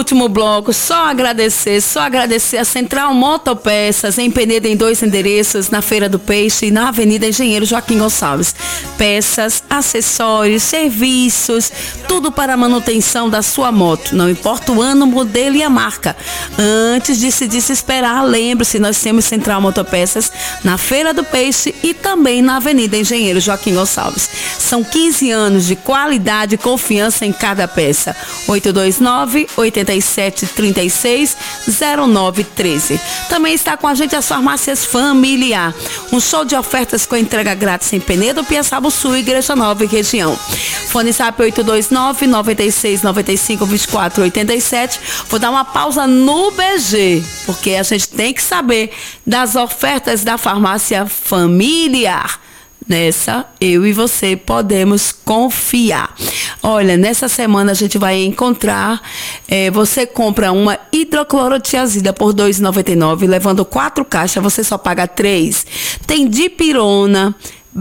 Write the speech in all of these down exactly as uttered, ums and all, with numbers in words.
último bloco, só agradecer, só agradecer a Central Motopeças, em Penedo, em dois endereços, na Feira do Peixe e na Avenida Engenheiro Joaquim Gonçalves. Peças, acessórios, serviços, tudo para a manutenção da sua moto, não importa o ano, o modelo e a marca. Antes de se desesperar, lembre-se, nós temos Central Motopeças na Feira do Peixe e também na Avenida Engenheiro Joaquim Gonçalves. São quinze anos de qualidade e confiança em cada peça. oito dois nove, oito sete três seis, zero nove um três. Também está com a gente as farmácias Familiar. Um show de ofertas com entrega grátis em Penedo, Piaçabuçu, Igreja Nova e região. Fone Zap oito dois nove, nove seis nove cinco, dois quatro oito sete. Vou dar uma pausa no B G, porque a gente tem que saber das ofertas da farmácia Familiar. Nessa, eu e você podemos confiar. Olha, nessa semana a gente vai encontrar, é, você compra uma hidroclorotiazida por dois reais e noventa e nove centavos, levando quatro caixas, você só paga três. Tem dipirona,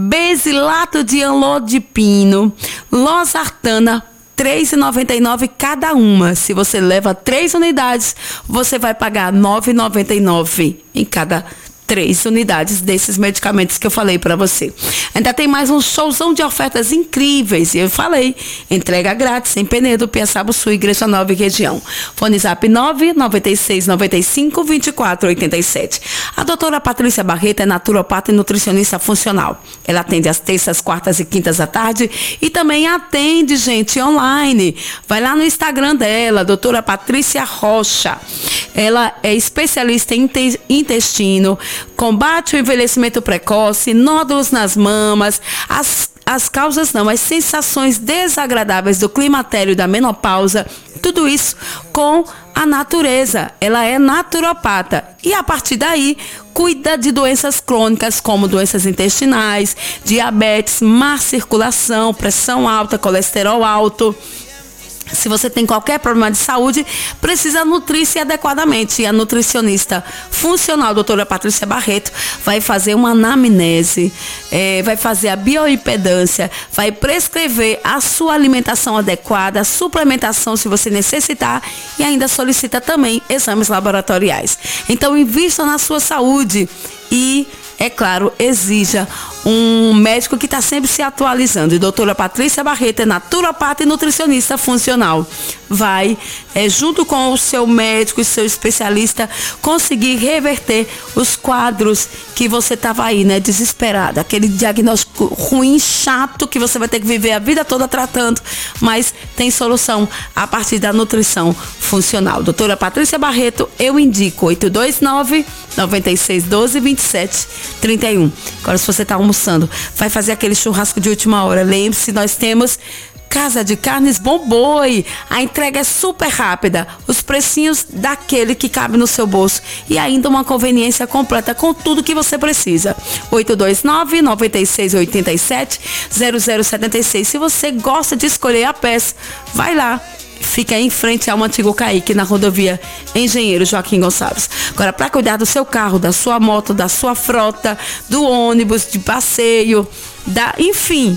besilato de amlodipino, losartana, três reais e noventa e nove centavos cada uma. Se você leva três unidades, você vai pagar nove reais e noventa e nove centavos em cada três unidades desses medicamentos que eu falei para você. Ainda tem mais um showzão de ofertas incríveis. E eu falei, entrega grátis em Penedo, Piaçabuçu, Igreja Nova e região. Fone Zap nove nove seis nove cinco, dois quatro oito sete. A doutora Patrícia Barreto é naturopata e nutricionista funcional. Ela atende às terças, quartas e quintas à tarde e também atende, gente, online. Vai lá no Instagram dela, doutora Patrícia Rocha. Ela é especialista em intestino, combate o envelhecimento precoce, nódulos nas mamas, as, as causas não, as sensações desagradáveis do climatério e da menopausa, tudo isso com a natureza. Ela é naturopata e a partir daí cuida de doenças crônicas como doenças intestinais, diabetes, má circulação, pressão alta, colesterol alto. Se você tem qualquer problema de saúde, precisa nutrir-se adequadamente. E a nutricionista funcional, doutora Patrícia Barreto, vai fazer uma anamnese, é, vai fazer a bioimpedância, vai prescrever a sua alimentação adequada, a suplementação se você necessitar e ainda solicita também exames laboratoriais. Então, invista na sua saúde e, é claro, exija um médico que está sempre se atualizando. E doutora Patrícia Barreto é naturopata e nutricionista funcional. Vai, é, junto com o seu médico e seu especialista, conseguir reverter os quadros que você estava aí, né, desesperado. Aquele diagnóstico ruim, chato, que você vai ter que viver a vida toda tratando, mas tem solução a partir da nutrição funcional. Doutora Patrícia Barreto, eu indico oito dois nove, nove seis um dois, dois sete três um. Agora, se você está almoçando, vai fazer aquele churrasco de última hora, lembre-se, nós temos Casa de Carnes Bom Boi. A entrega é super rápida, os precinhos daquele que cabe no seu bolso e ainda uma conveniência completa com tudo que você precisa. oito dois nove, nove seis oito sete, zero zero sete seis. Se você gosta de escolher a peça, vai lá. Fica em frente ao antigo Caique, na rodovia Engenheiro Joaquim Gonçalves. Agora, para cuidar do seu carro, da sua moto, da sua frota, do ônibus, de passeio, da, enfim,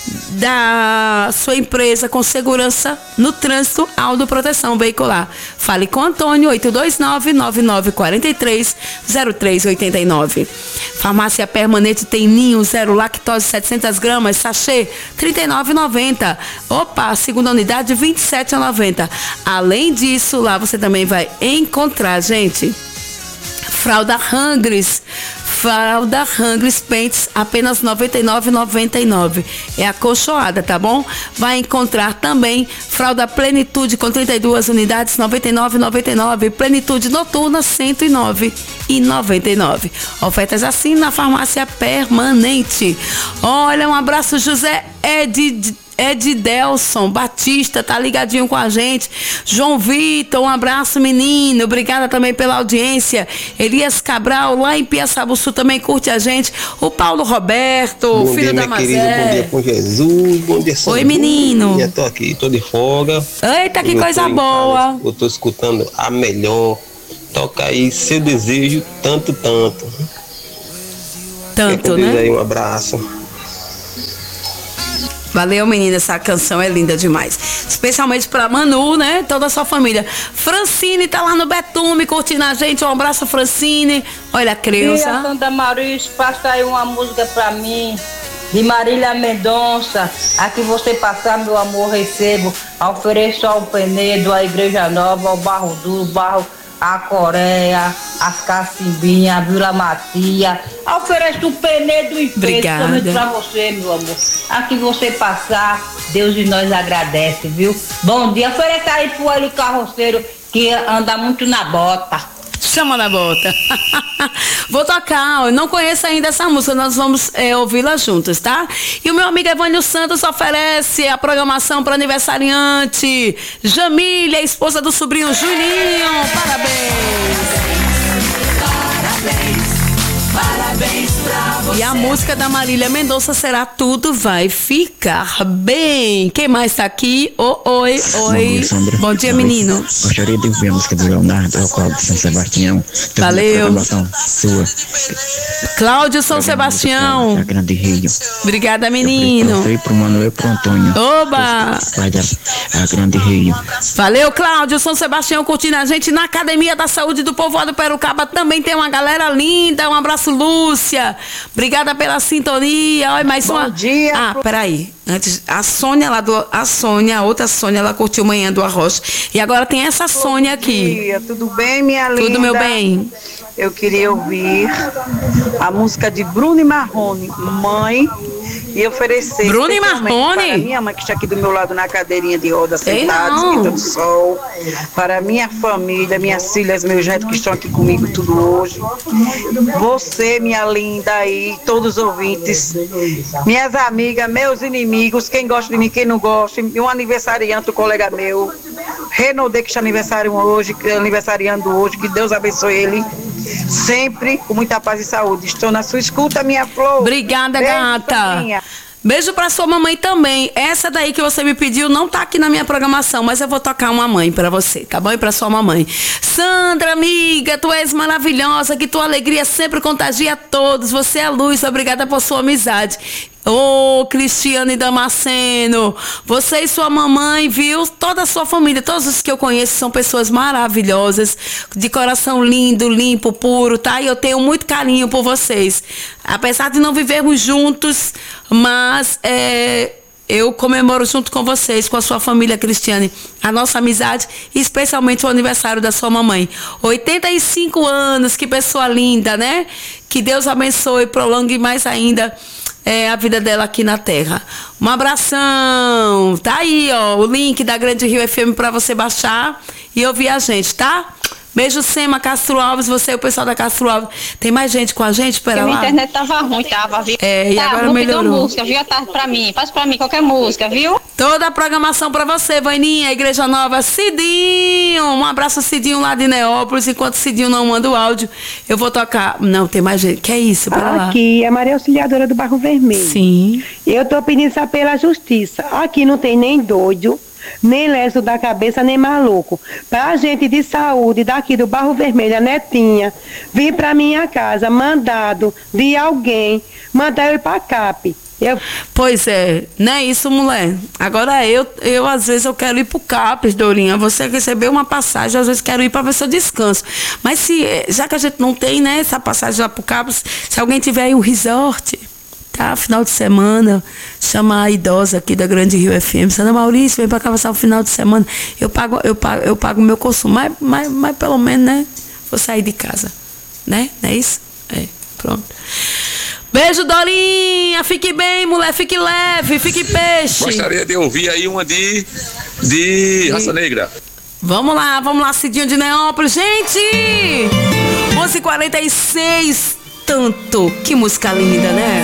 da sua empresa com segurança no trânsito, Aldo Proteção Veicular. Fale com Antônio, oito dois nove, nove nove quatro três, zero três oito nove. Farmácia Permanente tem ninho, zero lactose, setecentas gramas, sachê, trinta e nove reais e noventa centavos. Opa, segunda unidade, vinte e sete reais e noventa centavos. Além disso, lá você também vai encontrar, gente, fralda Hungries. Fralda Hungries Pentes, apenas noventa e nove reais e noventa e nove centavos. É acolchoada, tá bom? Vai encontrar também fralda Plenitude com trinta e duas unidades, noventa e nove reais e noventa e nove centavos. Plenitude noturna, cento e nove reais e noventa e nove centavos. Ofertas assim na Farmácia Permanente. Olha, um abraço, José Ed Edidelson Batista, tá ligadinho com a gente. João Vitor, um abraço, menino. Obrigada também pela audiência. Elias Cabral, lá em Piaçabuçu, também curte a gente. O Paulo Roberto, bom filho dia, da Mazé. Querido, bom dia com Jesus. Bom dia, Oi, menino. Eu tô aqui, tô de folga. Eita, que eu coisa boa. Casa, eu tô escutando a melhor. Toca aí, seu desejo, tanto, tanto. Tanto, né? né? Aí, um abraço. Valeu, menina, essa canção é linda demais. Especialmente pra Manu, né? Toda a sua família. Francine tá lá no Betume curtindo a gente. Um abraço, Francine. Olha a Creuza. Tia Santa Maurício, passa aí uma música pra mim, de Marília Mendonça. Aqui você passar, meu amor, recebo. Ofereço ao Penedo, à Igreja Nova, ao Barro Duro, Barro, a Coreia, as Cacimbinhas, a Vila Matia. Ofereço o Penedo e Obrigada pra você, meu amor. Aqui você passar, Deus e nós agradece, viu? Bom dia. Ofereça aí pro Hélio Carroceiro, que anda muito na bota. Chama na bota. Vou tocar, eu não conheço ainda essa música, nós vamos é, ouvi-la juntos, tá? E o meu amigo Evânio Santos oferece a programação para aniversariante Jamília, esposa do sobrinho Juninho. Parabéns! Parabéns! Parabéns pra você. E a música da Marília Mendonça será Tudo Vai Ficar Bem. Quem mais tá aqui? Oh, oi, oi. Bom, Bom dia, menino. Gostaria de ouvir a música do Leonardo, ao Cláudio São Sebastião. Valeu. Sua. Cláudio São Sebastião. A Grande Rio. Obrigada, menino. Eu fui pro Manuel e pro Antônio. Oba! A Grande Rio. Valeu, Cláudio São Sebastião curtindo a gente na Academia da Saúde do Povoado Perucaba. Também tem uma galera linda. Um abraço, Lúcia. Obrigada pela sintonia. Olha, mais Bom uma. dia. Ah, peraí. Antes, a Sônia lá do. A Sônia, a outra Sônia, ela curtiu Manhã do Arroz. E agora tem essa Sônia aqui. Bom dia, tudo bem, minha linda? Tudo, meu bem. Eu queria ouvir a música de Bruno e Marrone, Mãe, e oferecer Bruno e Marrone? para minha mãe, que está aqui do meu lado na cadeirinha de roda, Sei sentada, não. esquentando sol, para minha família, minhas filhas, meus netos que estão aqui comigo tudo hoje. Você, minha linda aí, todos os ouvintes, minhas amigas, meus inimigos, quem gosta de mim, quem não gosta, e um aniversariante, um colega meu, Renaudet, que está aniversariando hoje, aniversariando hoje, que Deus abençoe ele sempre com muita paz e saúde. Estou na sua escuta, minha flor. Obrigada, Beijo, gata. Soninha. Beijo pra sua mamãe também. Essa daí que você me pediu não tá aqui na minha programação, mas eu vou tocar uma mãe pra você, tá bom? E pra sua mamãe. Sandra, amiga, tu és maravilhosa, que tua alegria sempre contagia a todos. Você é luz, obrigada por sua amizade. Ô, oh, Cristiane Damasceno, você e sua mamãe, viu? Toda a sua família, todos os que eu conheço são pessoas maravilhosas, de coração lindo, limpo, puro, tá? E eu tenho muito carinho por vocês. Apesar de não vivermos juntos, mas é, eu comemoro junto com vocês, com a sua família, Cristiane, a nossa amizade e especialmente o aniversário da sua mamãe. oitenta e cinco anos, que pessoa linda, né? Que Deus abençoe e prolongue mais ainda É, a vida dela aqui na Terra. Um abração. Tá aí, ó, o link da Grande Rio F M para você baixar e ouvir a gente, tá? Beijo, Sema, Castro Alves, você e o pessoal da Castro Alves. Tem mais gente com a gente? Pera lá. A internet tava ruim, tava, viu? É, e tá, agora vou melhorou. pedir uma música, viu? À tarde pra mim. Faz pra mim qualquer música, viu? Toda a programação pra você, Vaininha, Igreja Nova, Cidinho. Um abraço, Cidinho, lá de Neópolis. Enquanto Cidinho não manda o áudio, eu vou tocar. Não, tem mais gente. Que é isso? Pera lá. Aqui, é Maria Auxiliadora do Barro Vermelho. Sim. Eu tô pedindo isso pela justiça. Aqui não tem nem doido, nem leso da cabeça, nem maluco. Pra gente de saúde daqui do Barro Vermelho, a Netinha, vir pra minha casa, mandado de alguém, mandar eu ir pra C A P. Eu... Pois é, não é isso, mulher. Agora eu, eu às vezes eu quero ir pro CAPES, Dorinha. Você recebeu uma passagem, às vezes quero ir para ver se eu descanso. Mas se, já que a gente não tem, né, essa passagem lá pro CAPES, se alguém tiver aí um resort, tá, final de semana, chama a idosa aqui da Grande Rio F M, Sandra Maurício, vem pra cá passar o final de semana. Eu pago, eu pago, eu pago o meu consumo, mas, mas, mas pelo menos, né, vou sair de casa, né? Não é isso? É, pronto. Beijo, Dorinha. Fique bem, mulher. Fique leve. Fique peixe. Gostaria de ouvir aí uma de, de Raça Negra. Vamos lá, vamos lá, Cidinho de Neópolis. Gente! onze e quarenta e seis. Tanto. Que música linda, né?